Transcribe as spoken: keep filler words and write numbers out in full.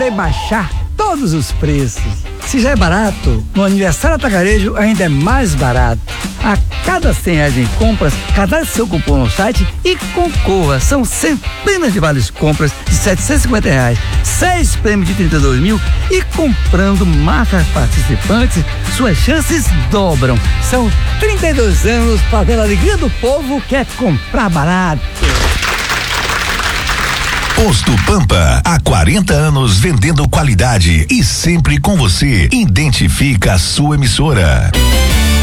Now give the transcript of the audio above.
poder baixar todos os preços. Se já é barato, no aniversário Atacarejo ainda é mais barato. A cada cem reais em compras, cadastre seu cupom no site e concorra. São centenas de vales compras de setecentos e cinquenta reais, seis prêmios de trinta e dois mil e comprando marcas participantes, suas chances dobram. São trinta e dois anos fazendo a alegria do povo que é comprar barato. Posto Pampa, há quarenta anos vendendo qualidade e sempre com você. Identifica a sua emissora.